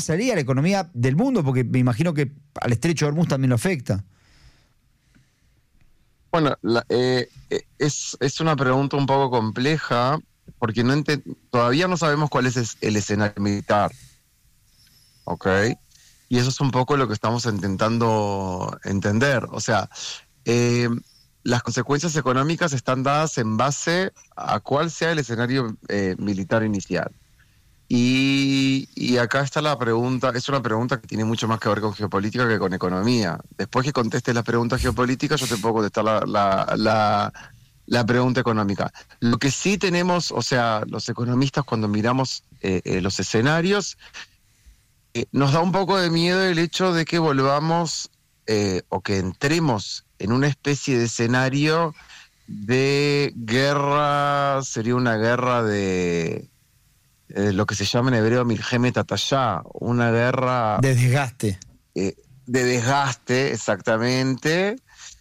atravesaría la economía del mundo, porque me imagino que al estrecho de Hormuz también lo afecta. Bueno, es una pregunta un poco compleja, porque todavía no sabemos cuál es el escenario militar, ¿ok? Y eso es un poco lo que estamos intentando entender. O sea, las consecuencias económicas están dadas en base a cuál sea el escenario militar inicial. Y acá está la pregunta, es una pregunta que tiene mucho más que ver con geopolítica que con economía. Después que contestes la pregunta geopolítica, yo te puedo contestar la pregunta económica. Lo que sí tenemos, o sea, los economistas cuando miramos los escenarios, nos da un poco de miedo el hecho de que volvamos o que entremos en una especie de escenario de guerra, sería una guerra de lo que se llama en hebreo Milhemet Hatashah, una guerra de desgaste. De desgaste, exactamente,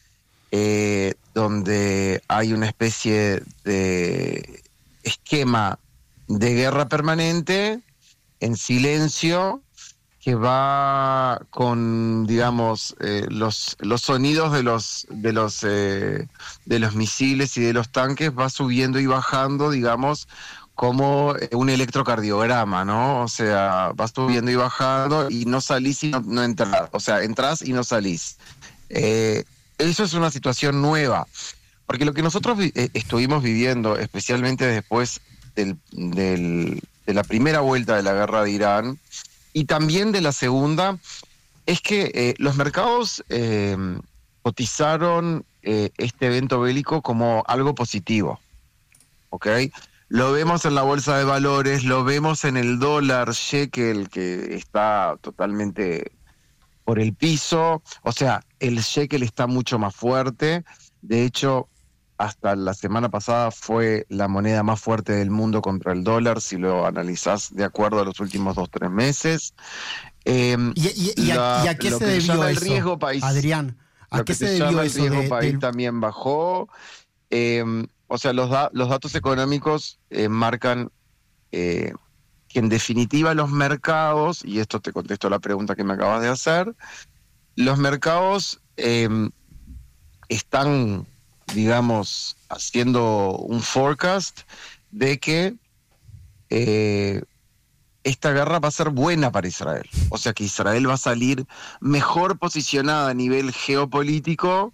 donde hay una especie de esquema de guerra permanente en silencio que va con, digamos, los sonidos de los misiles y de los tanques, va subiendo y bajando, digamos, como un electrocardiograma, ¿no? O sea, vas subiendo y bajando y no salís y no entras. O sea, entrás y no salís. Eso es una situación nueva. Porque lo que nosotros estuvimos viviendo, especialmente después de la primera vuelta de la guerra de Irán y también de la segunda, es que los mercados cotizaron este evento bélico como algo positivo, ¿ok? Lo vemos en la bolsa de valores, lo vemos en el dólar shekel, que está totalmente por el piso. O sea, el shekel está mucho más fuerte. De hecho, hasta la semana pasada fue la moneda más fuerte del mundo contra el dólar, si lo analizás de acuerdo a los últimos 2-3 meses. ¿Y a qué se debió eso, riesgo país, Adrián? ¿A qué se debió eso? El riesgo país también bajó. O sea, los datos económicos marcan que en definitiva los mercados, y esto te contesto la pregunta que me acabas de hacer, los mercados están, digamos, haciendo un forecast de que esta guerra va a ser buena para Israel. O sea, que Israel va a salir mejor posicionada a nivel geopolítico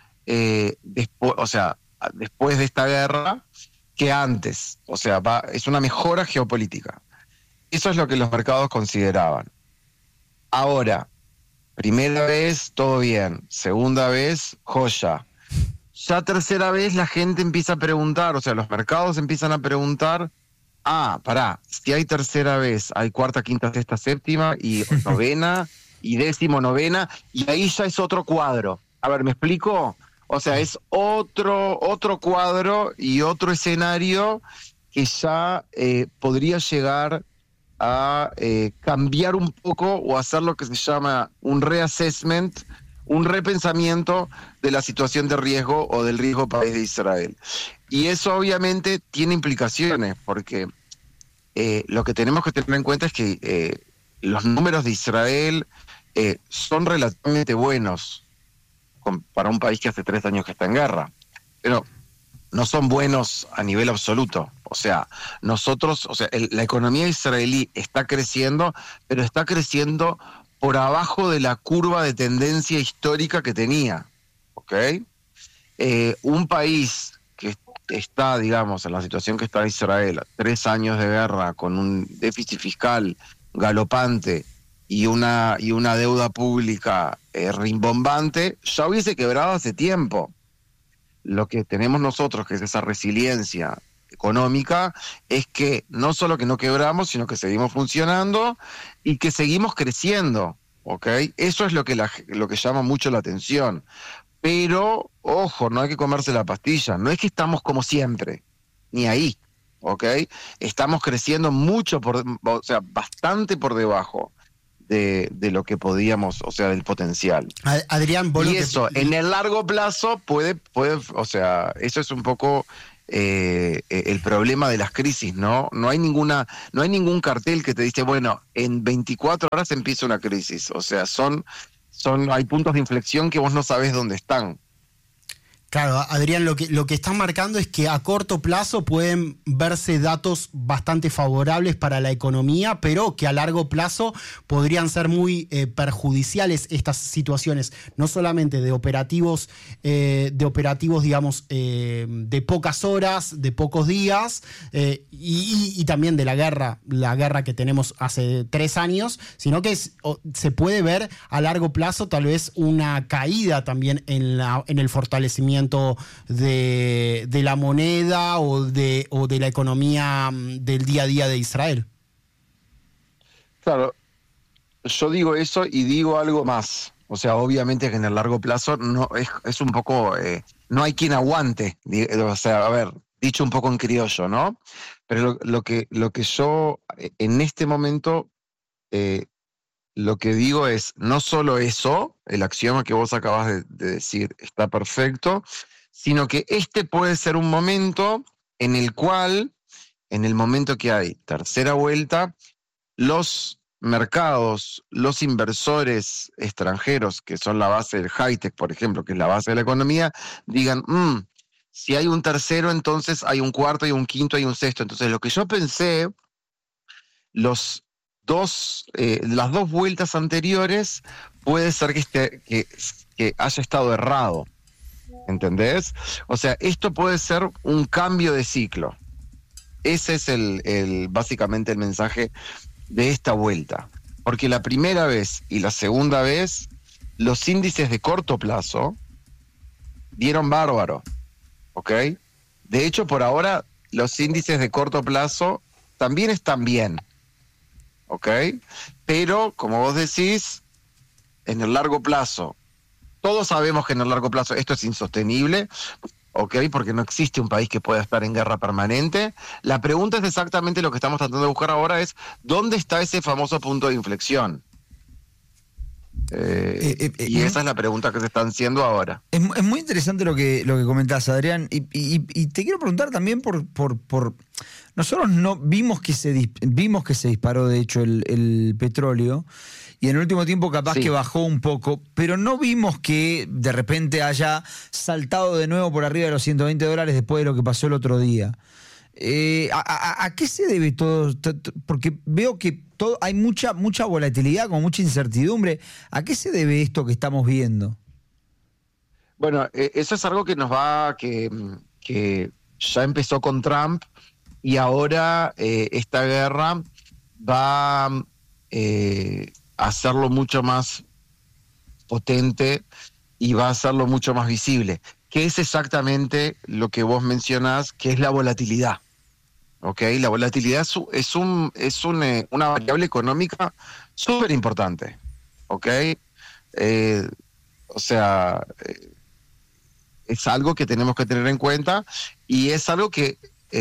después de esta guerra que antes. O sea, es una mejora geopolítica. Eso es lo que los mercados consideraban. Ahora, primera vez, todo bien. Segunda vez, joya. Ya tercera vez la gente empieza a preguntar, o sea, los mercados empiezan a preguntar, si hay tercera vez, hay cuarta, quinta, sexta, séptima, y novena, y décimo, novena, y ahí ya es otro cuadro. A ver, ¿me explico? O sea, es otro cuadro y otro escenario que ya podría llegar a cambiar un poco o hacer lo que se llama un reassessment, un repensamiento de la situación de riesgo o del riesgo país de Israel. Y eso obviamente tiene implicaciones, porque lo que tenemos que tener en cuenta es que los números de Israel son relativamente buenos para un país que hace 3 años que está en guerra, pero no son buenos a nivel absoluto. O sea, la economía israelí está creciendo, pero está creciendo por abajo de la curva de tendencia histórica que tenía, ¿ok? Un país que está, digamos, en la situación que está Israel, 3 años de guerra, con un déficit fiscal galopante y una deuda pública rimbombante, ya hubiese quebrado hace tiempo. Lo que tenemos nosotros, que es esa resiliencia económica, es que no solo que no quebramos, sino que seguimos funcionando y que seguimos creciendo, ¿ok? Eso es lo que llama mucho la atención. Pero, ojo, no hay que comerse la pastilla. No es que estamos como siempre, ni ahí, ¿ok? Estamos creciendo mucho, bastante por debajo de lo que podíamos, o sea, del potencial. Adrián, y eso, en el largo plazo, puede, o sea, eso es un poco el problema de las crisis, ¿no? No hay ningún cartel que te dice, bueno, en 24 horas empieza una crisis. O sea, hay puntos de inflexión que vos no sabés dónde están. Claro, Adrián, lo que están marcando es que a corto plazo pueden verse datos bastante favorables para la economía, pero que a largo plazo podrían ser muy perjudiciales estas situaciones, no solamente de operativos, digamos, de pocas horas, de pocos días, y también de la guerra que tenemos hace 3 años, sino que se puede ver a largo plazo tal vez una caída también en el fortalecimiento de la moneda o de la economía del día a día de Israel. Claro, yo digo eso y digo algo más. O sea, obviamente que en el largo plazo no es un poco, no hay quien aguante. O sea, a ver, dicho un poco en criollo, ¿no? Pero lo que yo en este momento lo que digo es, no solo eso, el axioma que vos acabas de decir está perfecto, sino que este puede ser un momento en el cual, en el momento que hay tercera vuelta, los mercados, los inversores extranjeros, que son la base del high-tech, por ejemplo, que es la base de la economía, digan, si hay un tercero, entonces hay un cuarto, hay un quinto, hay un sexto. Entonces, lo que yo pensé, las dos vueltas anteriores, puede ser que haya estado errado. ¿Entendés? O sea, esto puede ser un cambio de ciclo. Ese es básicamente el mensaje de esta vuelta. Porque la primera vez y la segunda vez, los índices de corto plazo dieron bárbaro. ¿Ok? De hecho, por ahora, los índices de corto plazo también están bien. ¿Ok? Pero, como vos decís, en el largo plazo, todos sabemos que en el largo plazo esto es insostenible, ¿ok? Porque no existe un país que pueda estar en guerra permanente. La pregunta es exactamente lo que estamos tratando de buscar ahora, es ¿dónde está ese famoso punto de inflexión? Y esa es la pregunta que se están haciendo ahora. Es muy interesante lo que comentás, Adrián, y te quiero preguntar también por nosotros no vimos que se disparó de hecho el petróleo, y en el último tiempo capaz que bajó un poco, pero no vimos que de repente haya saltado de nuevo por arriba de los $120 después de lo que pasó el otro día. ¿A qué se debe todo? Porque veo que hay mucha volatilidad, con mucha incertidumbre. ¿A qué se debe esto que estamos viendo? Bueno, eso es algo que ya empezó con Trump, y ahora esta guerra va a hacerlo mucho más potente y va a hacerlo mucho más visible, que es exactamente lo que vos mencionás, que es la volatilidad. ¿Ok? La volatilidad es una variable económica súper importante. ¿Ok? O sea, es algo que tenemos que tener en cuenta, y es algo que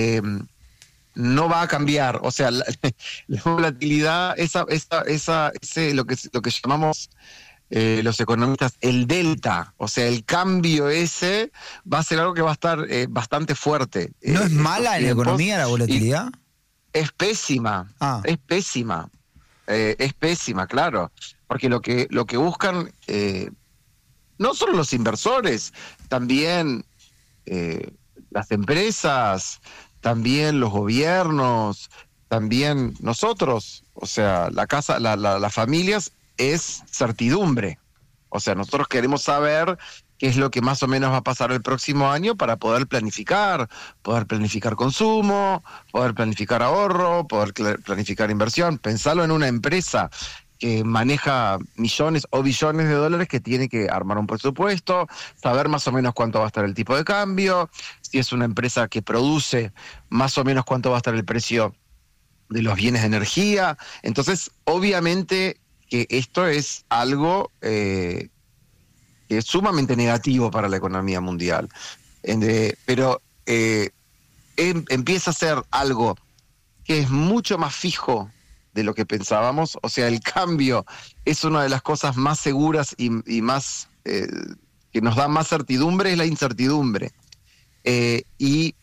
no va a cambiar. O sea, la volatilidad, lo que llamamos los economistas el delta, o sea, el cambio ese va a ser algo que va a estar bastante fuerte. ¿No es mala en la economía la volatilidad? Es pésima, es pésima, claro, porque lo que buscan no solo los inversores, también las empresas, también los gobiernos, también nosotros, o sea, las familias, es certidumbre. O sea, nosotros queremos saber qué es lo que más o menos va a pasar el próximo año para poder planificar consumo, poder planificar ahorro, poder planificar inversión. Pensarlo en una empresa que maneja millones o billones de dólares, que tiene que armar un presupuesto, saber más o menos cuánto va a estar el tipo de cambio, si es una empresa que produce, más o menos cuánto va a estar el precio de los bienes de energía. Entonces, obviamente que esto es algo que es sumamente negativo para la economía mundial. Pero empieza a ser algo que es mucho más fijo de lo que pensábamos. O sea, el cambio es una de las cosas más seguras y más que nos da más certidumbre, es la incertidumbre. Y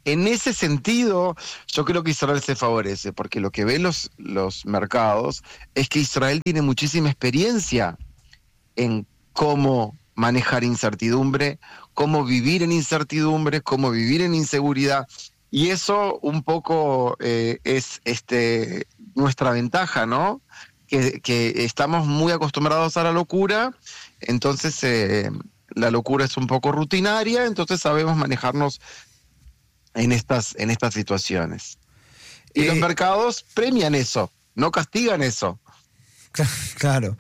En ese sentido, yo creo que Israel se favorece, porque lo que ven los mercados es que Israel tiene muchísima experiencia en cómo manejar incertidumbre, cómo vivir en incertidumbre, cómo vivir en inseguridad, y eso un poco es nuestra ventaja, ¿no? Que estamos muy acostumbrados a la locura, entonces la locura es un poco rutinaria, entonces sabemos manejarnos en estas situaciones. Y los mercados premian eso, no castigan eso. Claro.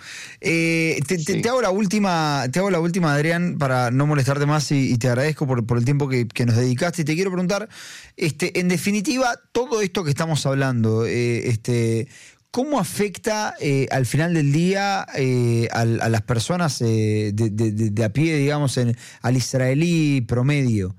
Te hago la última, Adrián, para no molestarte más y te agradezco por el tiempo que nos dedicaste. Y te quiero preguntar, en definitiva, todo esto que estamos hablando, ¿cómo afecta al final del día a las personas de a pie, digamos, al israelí promedio?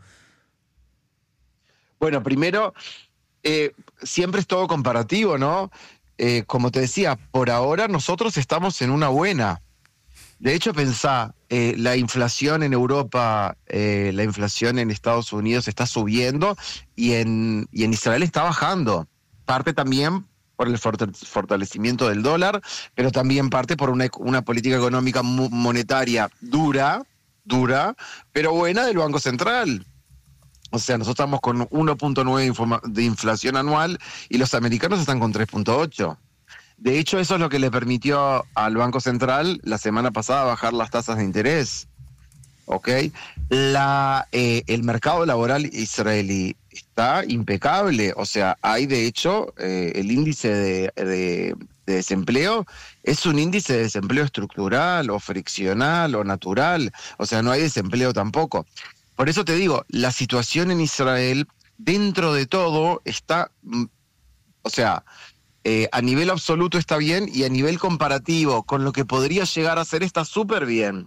Bueno, primero, siempre es todo comparativo, ¿no? Como te decía, por ahora nosotros estamos en una buena. De hecho, pensá, la inflación en Europa, la inflación en Estados Unidos está subiendo y en Israel está bajando. Parte también por el fortalecimiento del dólar, pero también parte por una política económica monetaria dura, pero buena del Banco Central. O sea, nosotros estamos con 1.9 de inflación anual y los americanos están con 3.8. De hecho, eso es lo que le permitió al Banco Central la semana pasada bajar las tasas de interés. ¿Ok? El mercado laboral israelí está impecable. O sea, hay de hecho el índice de desempleo es un índice de desempleo estructural o friccional o natural. O sea, no hay desempleo tampoco. Por eso te digo, la situación en Israel, dentro de todo, está, o sea, a nivel absoluto está bien y a nivel comparativo con lo que podría llegar a ser está súper bien.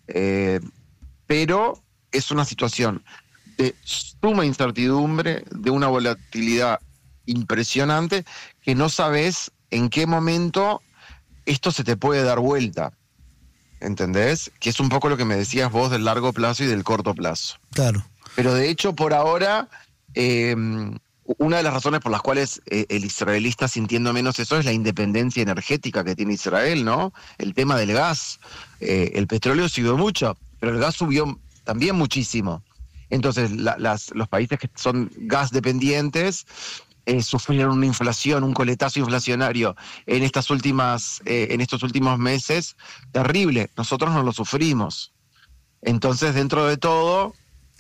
Pero es una situación de suma incertidumbre, de una volatilidad impresionante, que no sabes en qué momento esto se te puede dar vuelta. ¿Entendés? Que es un poco lo que me decías vos del largo plazo y del corto plazo. Claro. Pero de hecho, por ahora, una de las razones por las cuales el israelí está sintiendo menos eso es la independencia energética que tiene Israel, ¿no? El tema del gas. El petróleo subió mucho, pero el gas subió también muchísimo. Entonces, los países que son gas dependientes sufrieron una inflación, un coletazo inflacionario en estos últimos meses terrible. Nosotros no lo sufrimos. Entonces, dentro de todo,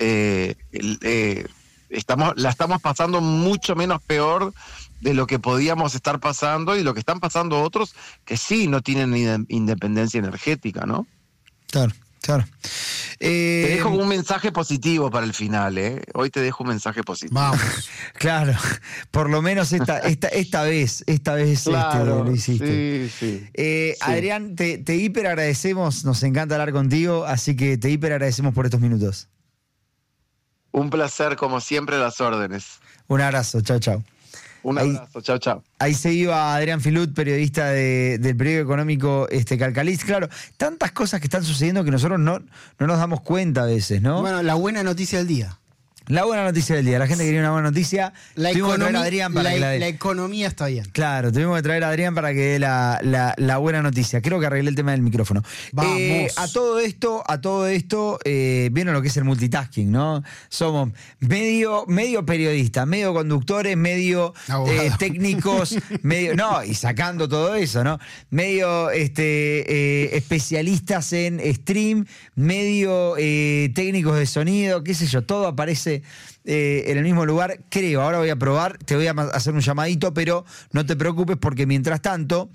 la estamos pasando mucho menos peor de lo que podíamos estar pasando y lo que están pasando otros que sí no tienen independencia energética, ¿no? Claro. Te dejo un mensaje positivo para el final, ¿eh? Hoy te dejo un mensaje positivo. Vamos. Claro, por lo menos esta vez Claro, lo hiciste. Sí. Adrián, te hiper agradecemos, nos encanta hablar contigo, así que te hiper agradecemos por estos minutos. Un placer, como siempre, a las órdenes. Un abrazo, chao. Un abrazo, chao. Ahí se iba Adrián Filut, periodista del periódico económico Calcalist. Claro, tantas cosas que están sucediendo que nosotros no nos damos cuenta a veces, ¿no? Bueno, la buena noticia del día. La buena noticia del día. La gente quería una buena noticia. Tuvimos que traer a Adrián para que la economía está bien. Claro, tuvimos que traer a Adrián para que dé la buena noticia. Creo que arreglé el tema del micrófono. Vamos. A todo esto, vieron lo que es el multitasking, ¿no? Somos medio periodistas, medio conductores, medio técnicos, y sacando todo eso, ¿no? Medio especialistas en stream, medio técnicos de sonido, qué sé yo, todo aparece en el mismo lugar, creo. Ahora voy a probar, te voy a hacer un llamadito, pero no te preocupes porque mientras tanto,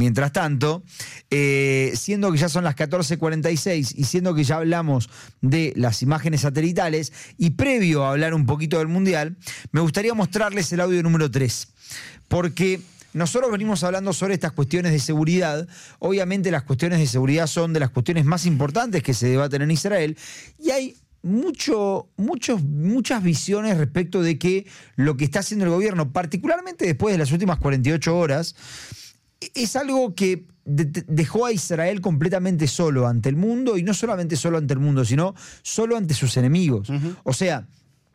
siendo que ya son las 14:46 y siendo que ya hablamos de las imágenes satelitales y previo a hablar un poquito del Mundial, me gustaría mostrarles el audio número 3, porque nosotros venimos hablando sobre estas cuestiones de seguridad. Obviamente las cuestiones de seguridad son de las cuestiones más importantes que se debaten en Israel y hay muchas visiones respecto de que lo que está haciendo el gobierno, particularmente después de las últimas 48 horas, es algo que dejó a Israel completamente solo ante el mundo, y no solamente solo ante el mundo, sino solo ante sus enemigos. O sea,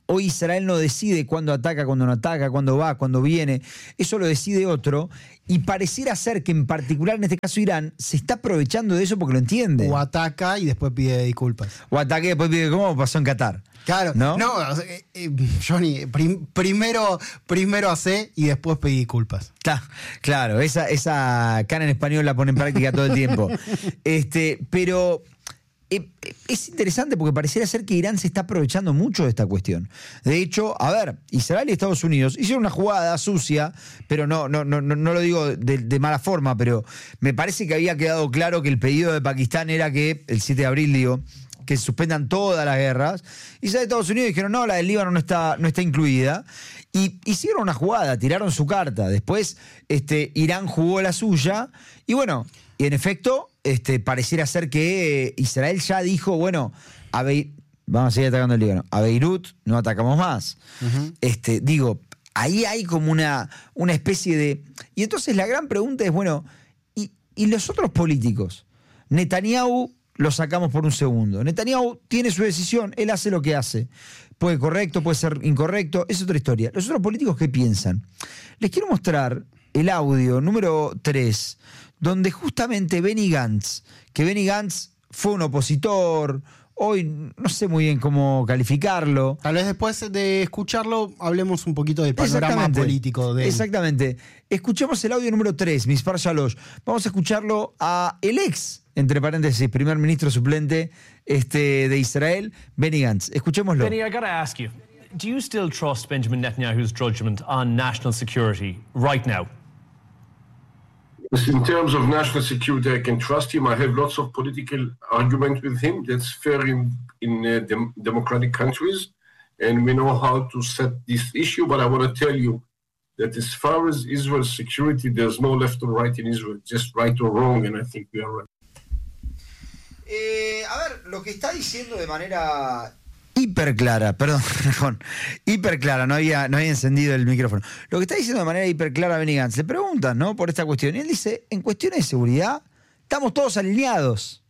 Hoy Israel no decide cuándo ataca, cuándo no ataca, cuándo va, cuándo viene. Eso lo decide otro. Y pareciera ser que en particular en este caso Irán se está aprovechando de eso porque lo entiende. O ataca y después pide disculpas. O ataca y después pide cómo pasó en Qatar. Claro, no, Johnny, primero hace y después pedí disculpas. Claro, esa cara en español la pone en práctica todo el tiempo. Pero es interesante porque pareciera ser que Irán se está aprovechando mucho de esta cuestión. De hecho, a ver, Israel y Estados Unidos hicieron una jugada sucia, pero no lo digo de mala forma, pero me parece que había quedado claro que el pedido de Pakistán era que, el 7 de abril digo, que suspendan todas las guerras. Israel y Estados Unidos dijeron, no, la del Líbano no está incluida. Y hicieron una jugada, tiraron su carta. Después Irán jugó la suya. Y bueno, y en efecto, pareciera ser que Israel ya dijo, bueno, vamos a seguir atacando el Líbano. A Beirut no atacamos más. Uh-huh. Digo, ahí hay como una especie de... Y entonces la gran pregunta es, bueno, ¿y los otros políticos? Netanyahu lo sacamos por un segundo. Netanyahu tiene su decisión, él hace lo que hace. Puede correcto, puede ser incorrecto, es otra historia. Los otros políticos, ¿qué piensan? Les quiero mostrar el audio número 3, donde justamente Benny Gantz, que Benny Gantz fue un opositor, hoy no sé muy bien cómo calificarlo. Tal vez después de escucharlo hablemos un poquito del panorama político de él. Exactamente. Escuchemos el audio número 3, Mispar Shalosh. Vamos a escucharlo a el ex, entre paréntesis, primer ministro suplente de Israel, Benny Gantz. Escuchémoslo. Benny, I got to ask you, do you still trust Benjamin Netanyahu's judgment on national security right now? In terms of national security, I can trust him. I have lots of political argument with him. That's fair in democratic countries, and we know how to set this issue. But I want to tell you that as far as Israel's security, there's no left or right in Israel, just right or wrong, and I think we are right. A ver, lo que está diciendo de manera hiperclara, perdón, hiperclara, no había encendido el micrófono. Lo que está diciendo de manera hiperclara Benny Gantz, le preguntan, ¿no?, por esta cuestión, y él dice, en cuestiones de seguridad, estamos todos alineados,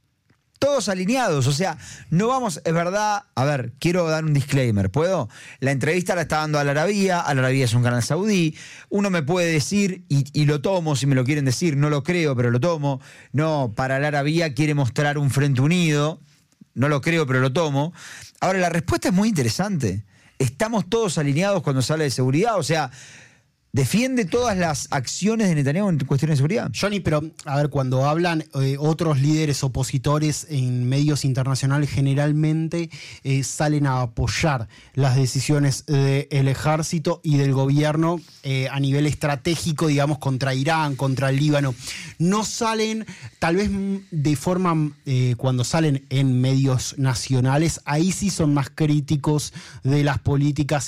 o sea, no vamos, es verdad, a ver, quiero dar un disclaimer, ¿puedo? La entrevista la está dando Al Arabia es un canal saudí, uno me puede decir, y lo tomo si me lo quieren decir, no lo creo, pero lo tomo, no, para Al Arabia quiere mostrar un frente unido, no lo creo, pero lo tomo. Ahora, la respuesta es muy interesante. ¿Estamos todos alineados cuando se habla de seguridad? O sea, ¿defiende todas las acciones de Netanyahu en cuestiones de seguridad? Johnny, pero a ver, cuando hablan otros líderes opositores en medios internacionales, generalmente salen a apoyar las decisiones del ejército y del gobierno a nivel estratégico, digamos, contra Irán, contra el Líbano. No salen, tal vez de forma, cuando salen en medios nacionales, ahí sí son más críticos de las políticas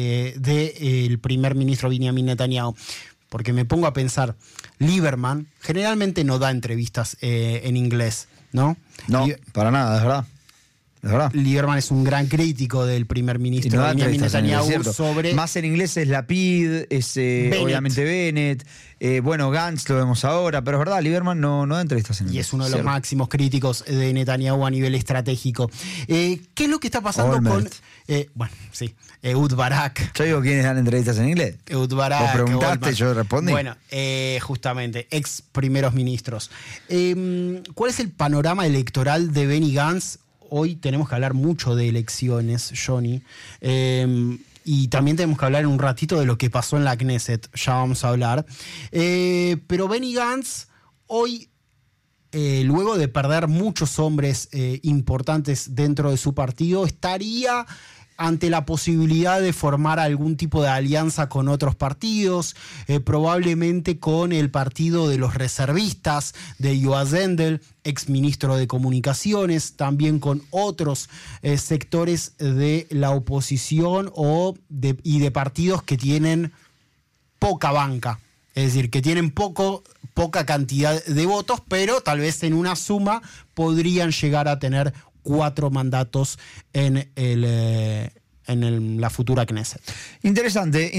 del primer ministro Benjamin Netanyahu. Porque me pongo a pensar, Lieberman generalmente no da entrevistas en inglés, ¿no? No, para nada, es verdad. Lieberman es un gran crítico del primer ministro Benjamin Netanyahu sobre... Más en inglés es Lapid, es obviamente Bennett, bueno, Gantz lo vemos ahora, pero es verdad, Lieberman no da entrevistas en inglés. Y es uno de los máximos críticos de Netanyahu a nivel estratégico. ¿Qué es lo que está pasando Olmert con... bueno, sí, Ehud Barak. Yo digo, ¿quiénes dan entrevistas en inglés? Ehud Barak. Vos preguntaste, yo respondí. Bueno, justamente, ex primeros ministros. ¿Cuál es el panorama electoral de Benny Gantz? Hoy tenemos que hablar mucho de elecciones, Johnny, y también tenemos que hablar en un ratito de lo que pasó en la Knesset, ya vamos a hablar. Pero Benny Gantz hoy, luego de perder muchos hombres importantes dentro de su partido, estaría ante la posibilidad de formar algún tipo de alianza con otros partidos, probablemente con el partido de los reservistas de Yoav Zendel, exministro de Comunicaciones, también con otros sectores de la oposición y de partidos que tienen poca banca, es decir, que tienen poca cantidad de votos, pero tal vez en una suma podrían llegar a tener 4 mandatos en la futura Knesset. Interesante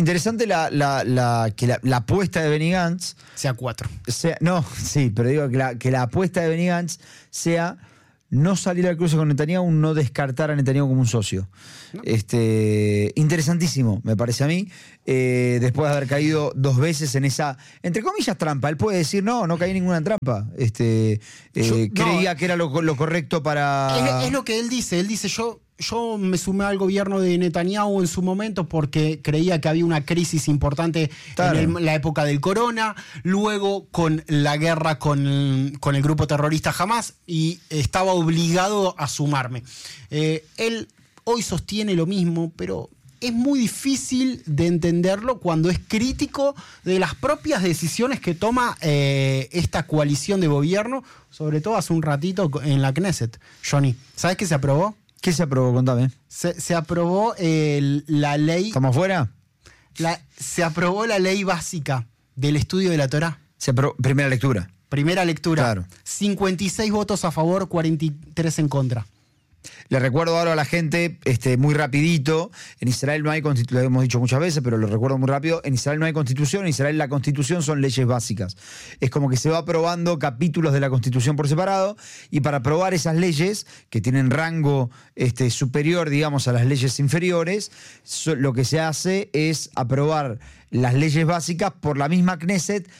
la apuesta de Benny Gantz sea 4. No, sí, pero digo que la apuesta de Benny Gantz sea no salir al cruce con Netanyahu, no descartar a Netanyahu como un socio. ¿No? Interesantísimo, me parece a mí, después de haber caído 2 veces en esa, entre comillas, trampa. Él puede decir, no caí en ninguna trampa. Creía que era lo correcto para... Es lo que él dice, yo me sumé al gobierno de Netanyahu en su momento porque creía que había una crisis importante en la época del corona, luego con la guerra con el grupo terrorista Hamas, y estaba obligado a sumarme. Él hoy sostiene lo mismo, pero es muy difícil de entenderlo cuando es crítico de las propias decisiones que toma esta coalición de gobierno, sobre todo hace un ratito en la Knesset. Johnny, ¿sabes qué se aprobó? ¿Qué se aprobó? Contame. Se aprobó la ley... ¿Estamos fuera? Se aprobó la ley básica del estudio de la Torá. Primera lectura. Primera lectura. Claro. 56 votos a favor, 43 en contra. Le recuerdo ahora a la gente, muy rapidito, en Israel no hay constitución, lo hemos dicho muchas veces, pero lo recuerdo muy rápido, en Israel no hay constitución, en Israel la constitución son leyes básicas. Es como que se va aprobando capítulos de la constitución por separado, y para aprobar esas leyes, que tienen rango superior, digamos, a las leyes inferiores, lo que se hace es aprobar las leyes básicas por la misma Knesset,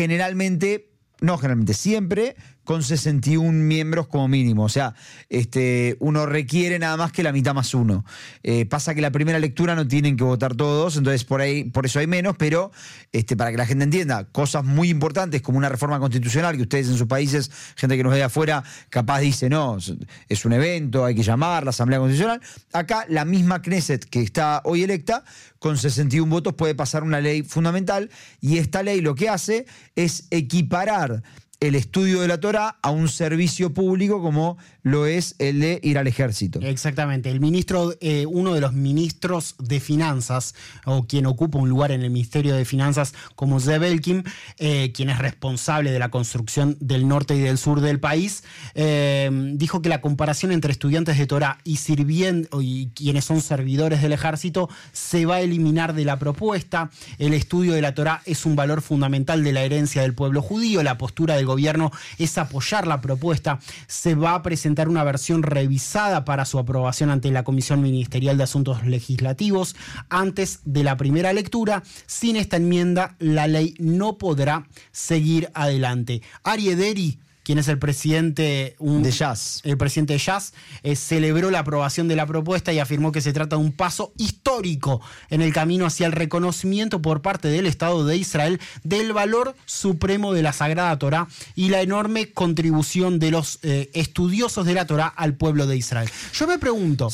siempre con 61 miembros como mínimo. O sea, uno requiere nada más que la mitad más uno. Pasa que la primera lectura no tienen que votar todos, entonces por eso hay menos, pero para que la gente entienda, cosas muy importantes como una reforma constitucional, que ustedes en sus países, gente que nos ve de afuera, capaz dice, no, es un evento, hay que llamar la Asamblea Constitucional. Acá la misma Knesset que está hoy electa, con 61 votos puede pasar una ley fundamental, y esta ley lo que hace es equiparar el estudio de la Torá a un servicio público como lo es el de ir al ejército. Exactamente. El ministro, uno de los ministros de Finanzas, o quien ocupa un lugar en el Ministerio de Finanzas como Zeev Elkin, quien es responsable de la construcción del norte y del sur del país, dijo que la comparación entre estudiantes de Torá y quienes son servidores del ejército se va a eliminar de la propuesta. El estudio de la Torá es un valor fundamental de la herencia del pueblo judío. La postura del gobierno es apoyar la propuesta. Se va a presentar una versión revisada para su aprobación ante la Comisión Ministerial de Asuntos Legislativos antes de la primera lectura. Sin esta enmienda, la ley no podrá seguir adelante. Aryeh Deri, quien es el presidente de Jazz. El presidente de Jazz, celebró la aprobación de la propuesta y afirmó que se trata de un paso histórico en el camino hacia el reconocimiento por parte del Estado de Israel del valor supremo de la Sagrada Torá y la enorme contribución de los estudiosos de la Torá al pueblo de Israel. Yo me pregunto,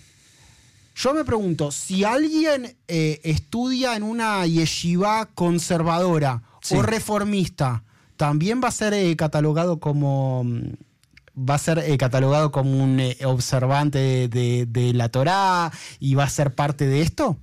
si alguien estudia en una yeshivá conservadora o reformista, ¿también va a ser catalogado como un observante de la Torá y va a ser parte de esto?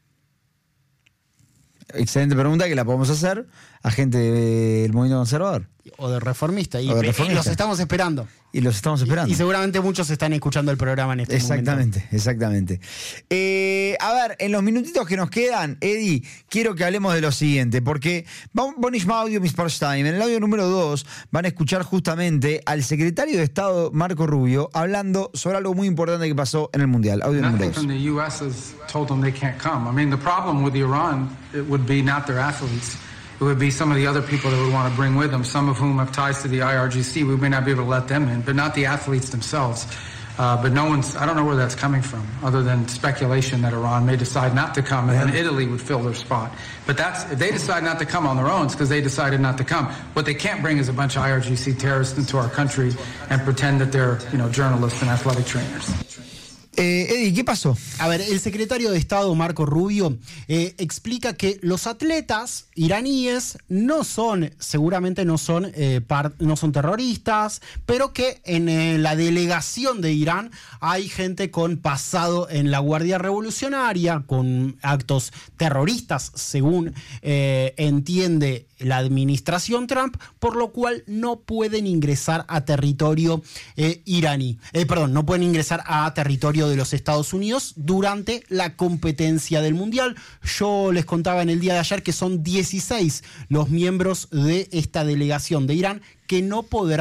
Excelente pregunta que la podemos hacer a gente del movimiento conservador. O de reformista. Y los estamos esperando. Y los estamos esperando. Y seguramente muchos están escuchando el programa en este momento. Exactamente. A ver, en los minutitos que nos quedan, Eddie, quiero que hablemos de lo siguiente, porque Bonishma Audio Mispar Time, en el audio número 2 van a escuchar justamente al secretario de Estado, Marco Rubio, hablando sobre algo muy importante que pasó en el Mundial. Audio número 2. Nothing from the U.S. has told them they can't come. I mean, the problem with Iran, it would be not their athletes. It would be some of the other people that would want to bring with them, some of whom have ties to the IRGC. We may not be able to let them in, but not the athletes themselves. But I don't know where that's coming from, other than speculation that Iran may decide not to come, and then Italy would fill their spot. But if they decide not to come on their own, it's because they decided not to come. What they can't bring is a bunch of IRGC terrorists into our country and pretend that they're, journalists and athletic trainers. Eddie, ¿qué pasó? A ver, el secretario de Estado, Marco Rubio, explica que los atletas iraníes seguramente no son terroristas, pero que en la delegación de Irán hay gente con pasado en la Guardia Revolucionaria, con actos terroristas, según entiende la administración Trump, por lo cual no pueden ingresar a territorio iraní. No pueden ingresar a territorio de los Estados Unidos durante la competencia del Mundial. Yo les contaba en el día de ayer que son 16 los miembros de esta delegación de Irán que no podrán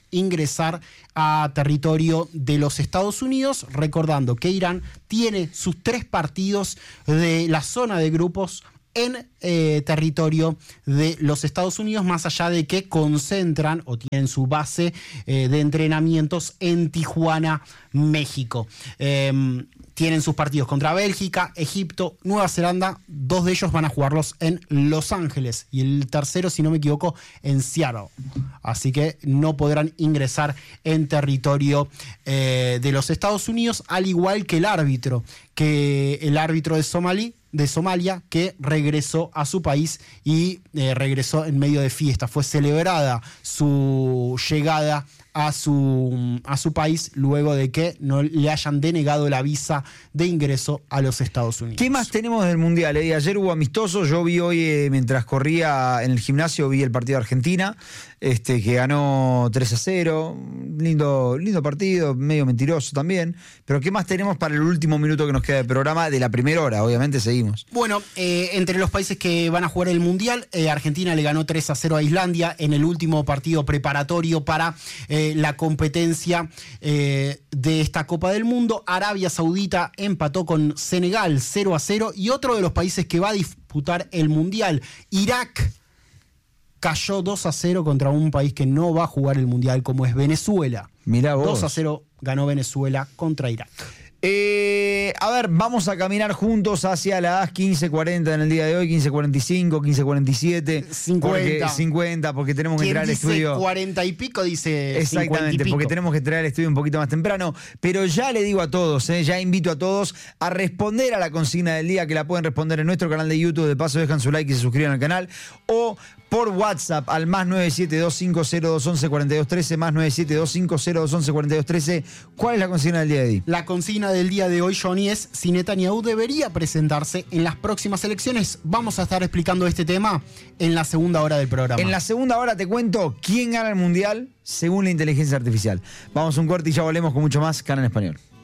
ingresar a territorio de los Estados Unidos, recordando que Irán tiene sus 3 partidos de la zona de grupos en territorio de los Estados Unidos, más allá de que concentran o tienen su base de entrenamientos en Tijuana, México. Tienen sus partidos contra Bélgica, Egipto, Nueva Zelanda. 2 de ellos van a jugarlos en Los Ángeles y el tercero, si no me equivoco, en Seattle. Así que no podrán ingresar en territorio de los Estados Unidos, al igual que el árbitro de Somalia, que regresó a su país y regresó en medio de fiesta. Fue celebrada su llegada a su país luego de que no le hayan denegado la visa de ingreso a los Estados Unidos. ¿Qué más tenemos del Mundial? Ayer hubo amistosos. Yo vi hoy, mientras corría en el gimnasio, vi el partido de Argentina, que ganó 3-0. Lindo partido, medio mentiroso también. Pero ¿qué más tenemos para el último minuto que nos queda de programa? De la primera hora, obviamente seguimos. Bueno, entre los países que van a jugar el Mundial, Argentina le ganó 3-0 a Islandia en el último partido preparatorio para la competencia de esta Copa del Mundo. Arabia Saudita empató con Senegal 0-0, y otro de los países que va a disputar el Mundial, Irak, cayó 2-0 contra un país que no va a jugar el Mundial, como es Venezuela. Mirá vos. 2-0 ganó Venezuela contra Irak. A ver, vamos a caminar juntos hacia las 15:40 en el día de hoy, 15:45, 15:47, 50, porque tenemos que entrar al estudio. 40 y pico dice. Exactamente, porque tenemos que entrar al estudio un poquito más temprano. Pero ya le digo a todos, ya invito a todos a responder a la consigna del día, que la pueden responder en nuestro canal de YouTube. De paso, dejan su like y se suscriban al canal. O por WhatsApp al más 97250214213, más 97250214213. ¿Cuál es la consigna del día de hoy? La consigna del día de hoy, Johnny, es si Netanyahu debería presentarse en las próximas elecciones. Vamos a estar explicando este tema en la segunda hora del programa. En la segunda hora te cuento quién gana el Mundial según la inteligencia artificial. Vamos a un corte y ya volvemos con mucho más Cana en Español.